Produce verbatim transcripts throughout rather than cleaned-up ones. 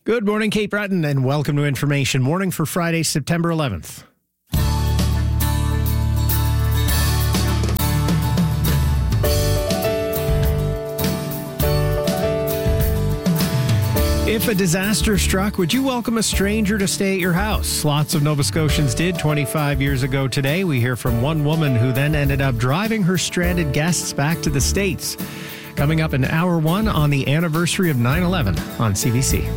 Good morning, Cape Breton, and welcome to Information Morning for Friday, September eleventh. If a disaster struck, would you welcome a stranger to stay at your house? Lots of Nova Scotians did twenty-five years ago today. We hear from one woman who then ended up driving her stranded guests back to the States. Coming up in hour one on the anniversary of nine eleven on C B C.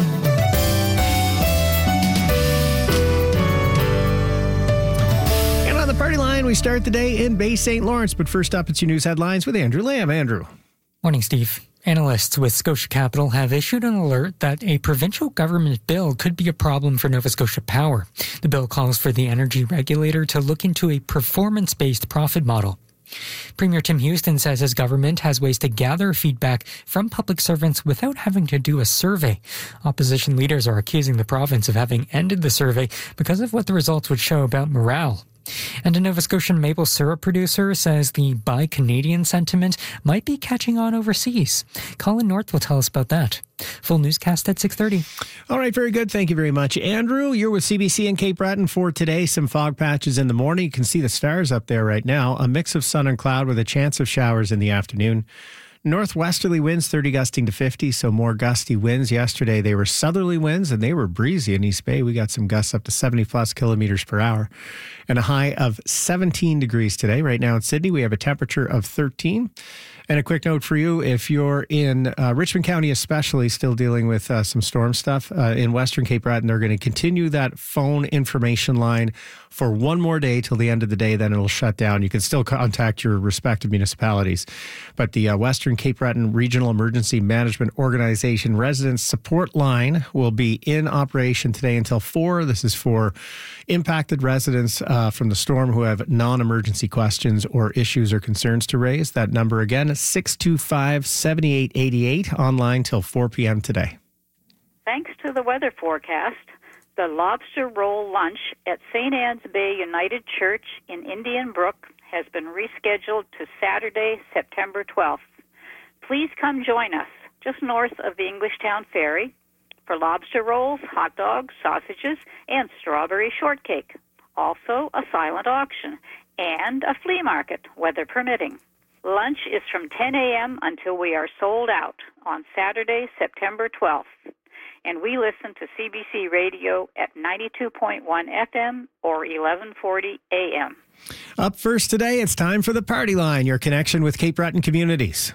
And on the party line, we start the day in Bay Saint Lawrence. But first up, it's your news headlines with Andrew Lamb. Andrew. Morning, Steve. Analysts with Scotia Capital have issued an alert that a provincial government bill could be a problem for Nova Scotia Power. The bill calls for the energy regulator to look into a performance-based profit model. Premier Tim Houston says his government has ways to gather feedback from public servants without having to do a survey. Opposition leaders are accusing the province of having ended the survey because of what the results would show about morale. And a Nova Scotian maple syrup producer says the Buy Canadian sentiment might be catching on overseas. Colin North will tell us about that. Full newscast at six thirty. All right, very good. Thank you very much, Andrew. You're with C B C in Cape Breton for today. Some fog patches in the morning. You can see the stars up there right now. A mix of sun and cloud with a chance of showers in the afternoon. Northwesterly winds, thirty gusting to fifty, so more gusty winds. Yesterday, they were southerly winds, and they were breezy in East Bay. We got some gusts up to seventy plus kilometers per hour, and a high of seventeen degrees today. Right now in Sydney, we have a temperature of thirteen. And a quick note for you, if you're in uh, Richmond County especially, still dealing with uh, some storm stuff, uh, in Western Cape Breton, they're going to continue that phone information line for one more day till the end of the day, then it'll shut down. You can still contact your respective municipalities. But the uh, Western Cape Breton Regional Emergency Management Organization Residents Support Line will be in operation today until four. This is for impacted residents uh, from the storm who have non-emergency questions or issues or concerns to raise. That number again is six two five, seven eight eight eight, online till four p.m. today. Thanks to the weather forecast, the lobster roll lunch at Saint Anne's Bay United Church in Indian Brook has been rescheduled to Saturday, September twelfth. Please come join us just north of the Englishtown Ferry for lobster rolls, hot dogs, sausages, and strawberry shortcake. Also, a silent auction and a flea market, weather permitting. Lunch is from ten a.m. until we are sold out on Saturday, September twelfth. And we listen to C B C Radio at ninety-two point one F M or eleven forty A M. Up first today, it's time for the Party Line, your connection with Cape Breton communities.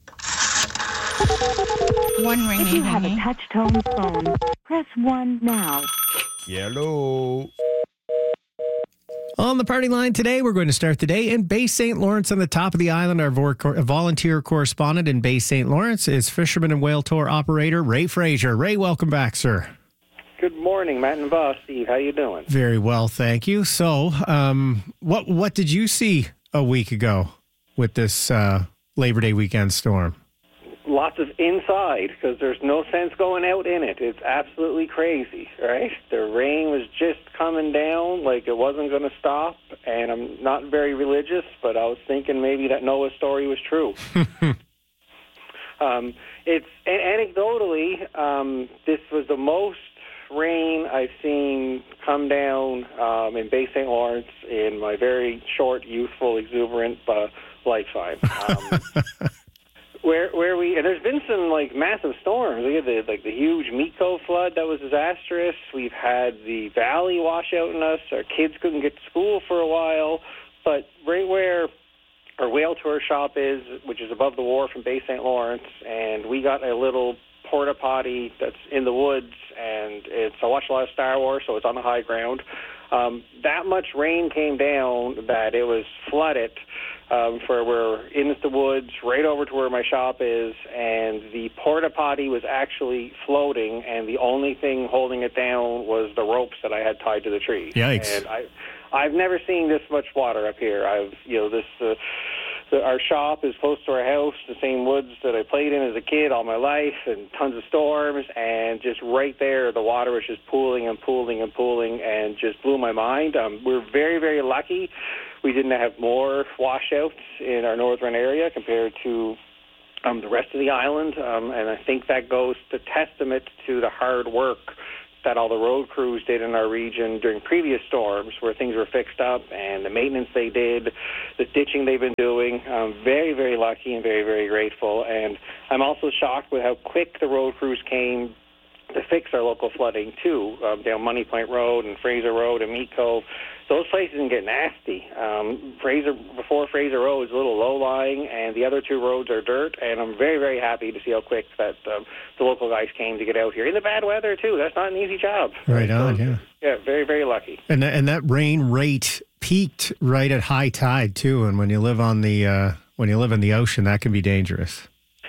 One ring. If you have a touch-tone phone, press one now. Hello. On the Party Line today, we're going to start the day in Bay Saint Lawrence on the top of the island. Our vor- volunteer correspondent in Bay Saint Lawrence is fisherman and whale tour operator Ray Fraser. Ray, welcome back, sir. Good morning, Matt and Boss. Steve, how you doing? Very well, thank you. So, um, what what did you see a week ago with this uh, Labor Day weekend storm? Lots of inside, because there's no sense going out in it. It's absolutely crazy, right? The rain was just coming down like it wasn't going to stop, and I'm not very religious, but I was thinking maybe that Noah's story was true. um, it's anecdotally, um, this was the most rain I've seen come down um, in Bay Saint Lawrence in my very short, youthful, exuberant uh, lifetime. Um, Where where we and there's been some like massive storms. We had the like the huge Meat Cove flood that was disastrous. We've had the valley wash out in us. Our kids couldn't get to school for a while. But right where our whale tour shop is, which is above the wharf in Bay Saint Lawrence, and we got a little porta potty that's in the woods, and it's I watch a lot of Star Wars, so it's on the high ground. Um, that much rain came down that it was flooded. Um, for we're in the woods, right over to where my shop is, and the porta potty was actually floating, and the only thing holding it down was the ropes that I had tied to the tree. Yikes! And I, I've never seen this much water up here. I've, you know, this. Uh, the, our shop is close to our house, the same woods that I played in as a kid all my life, and tons of storms, and just right there, the water was just pooling and pooling and pooling, and just blew my mind. Um, we're very, very lucky. We didn't have more washouts in our northern area compared to um, the rest of the island, um, and I think that goes to testament to the hard work that all the road crews did in our region during previous storms where things were fixed up, and the maintenance they did, the ditching they've been doing. I'm very, very lucky and very, very grateful. And I'm also shocked with how quick the road crews came to fix our local flooding, too, um, down Money Point Road and Fraser Road and Meat Cove. Those places can get nasty. Um, Fraser, before Fraser Road is a little low-lying, and the other two roads are dirt, and I'm very, very happy to see how quick that um, the local guys came to get out here. In the bad weather, too. That's not an easy job. Right on, so, yeah. Yeah, very, very lucky. And, and that rain rate peaked right at high tide, too, and when you live on the uh, when you live in the ocean, that can be dangerous.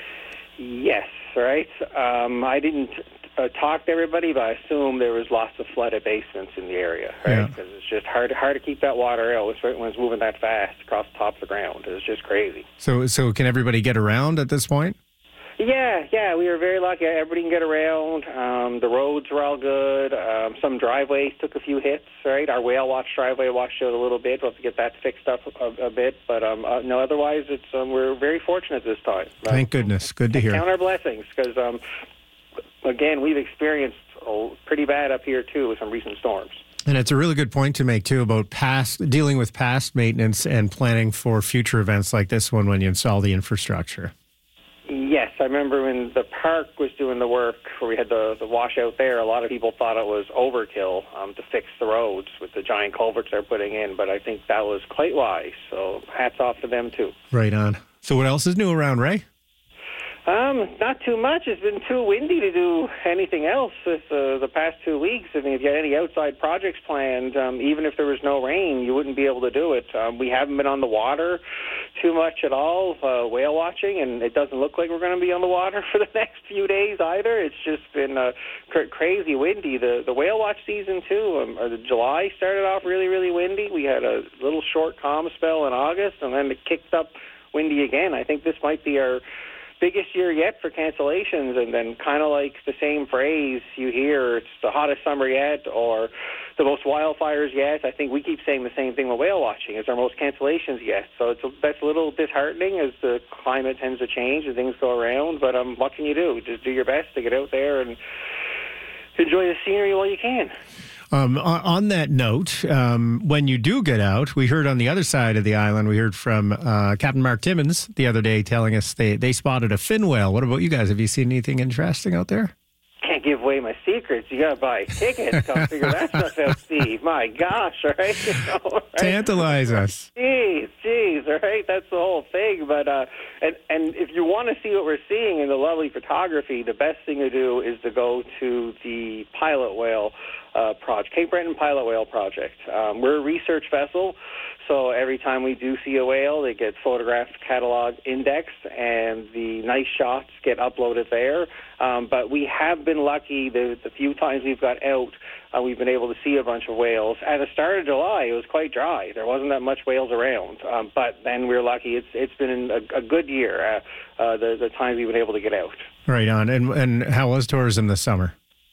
Yes, right. Um, I didn't uh, talk to everybody, but I assume there was lots of flooded basements in the area, right? Because yeah. it's just hard, hard to keep that water out when it's moving that fast across the top of the ground. It's just crazy. So, so can everybody get around at this point? Yeah, yeah, we were very lucky. Everybody can get around. Um, the roads were all good. Um, some driveways took a few hits, right? Our Whale Watch driveway washed out a little bit. We'll have to get that fixed up a, a bit. But um, uh, no, otherwise, it's um, we're very fortunate this time. Thank um, goodness. Good to hear. Count our blessings, because, um, again, we've experienced oh, pretty bad up here, too, with some recent storms. And it's a really good point to make, too, about past dealing with past maintenance and planning for future events like this one when you install the infrastructure. Yes, I remember when the park was doing the work where we had the, the washout there, a lot of people thought it was overkill um, to fix the roads with the giant culverts they're putting in, but I think that was quite wise, so hats off to them too. Right on. So what else is new around, Ray? Um, not too much. It's been too windy to do anything else this, uh, the past two weeks. I mean, if you had any outside projects planned, um, even if there was no rain, you wouldn't be able to do it. Um, we haven't been on the water too much at all, uh, whale watching, and it doesn't look like we're going to be on the water for the next few days either. It's just been uh, cr- crazy windy. The the whale watch season, too, um, or the July started off really, really windy. We had a little short calm spell in August, and then it kicked up windy again. I think this might be our biggest year yet for cancellations, and then kind of like the same phrase you hear, it's the hottest summer yet or the most wildfires yet. I think we keep saying the same thing with whale watching. It's our most cancellations yet. So it's a, that's a little disheartening as the climate tends to change and things go around, but um, what can you do? Just do your best to get out there and enjoy the scenery while you can. Um, on that note, um, when you do get out, we heard on the other side of the island, we heard from uh, Captain Mark Timmins the other day telling us they, they spotted a fin whale. What about you guys? Have you seen anything interesting out there? Can't give away my secrets. You got to buy tickets. Come figure that stuff out, Steve. My gosh, all right? You know, right? Tantalize us. Jeez, jeez, all right? That's the whole thing. But uh, and, and if you want to see what we're seeing in the lovely photography, the best thing to do is to go to the pilot whale Uh, project, Cape Breton Pilot Whale Project. Um, we're a research vessel, so every time we do see a whale, they get photographed, cataloged, indexed, and the nice shots get uploaded there. Um, but we have been lucky the, the few times we've got out, uh, we've been able to see a bunch of whales. At the start of July, it was quite dry. There wasn't that much whales around, um, but then we're lucky. It's it's been a, a good year, uh, uh, the, the times we've been able to get out. Right on. And, and how was tourism this summer?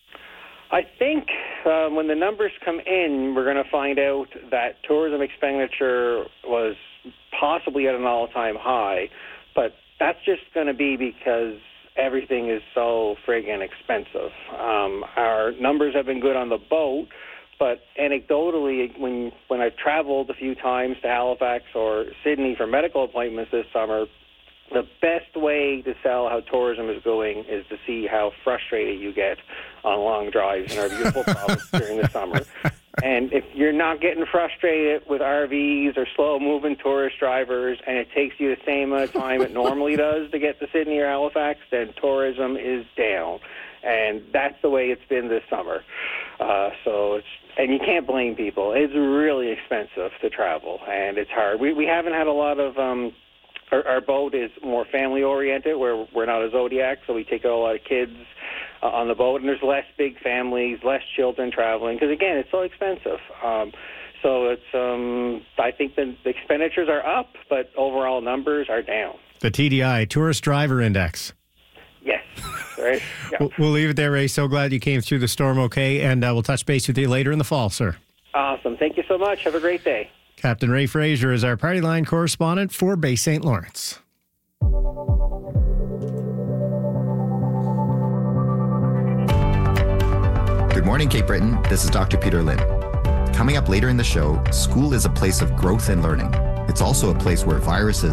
I think uh, when the numbers come in, we're going to find out that tourism expenditure was possibly at an all-time high, but that's just going to be because everything is so friggin' expensive. Um, our numbers have been good on the boat, but anecdotally, when when I've traveled a few times to Halifax or Sydney for medical appointments this summer, the best way to sell how tourism is going is to see how frustrated you get on long drives in our beautiful province during the summer. And if you're not getting frustrated with R Vs or slow-moving tourist drivers and it takes you the same amount of time it normally does to get to Sydney or Halifax, then tourism is down. And that's the way it's been this summer. Uh, so it's and you can't blame people. It's really expensive to travel, and it's hard. We, we haven't had a lot of... Um, Our, our boat is more family-oriented, where we're not a Zodiac, so we take a lot of kids uh, on the boat, and there's less big families, less children traveling, because, again, it's so expensive. Um, so it's, um, I think the, the expenditures are up, but overall numbers are down. The T D I, Tourist Driver Index. Yes, right. Yeah. We'll, we'll leave it there, Ray. So glad you came through the storm okay, and uh, we'll touch base with you later in the fall, sir. Awesome. Thank you so much. Have a great day. Captain Ray Fraser is our Party Line correspondent for Bay Saint Lawrence. Good morning, Cape Breton. This is Doctor Peter Lynn. Coming up later in the show, school is a place of growth and learning. It's also a place where viruses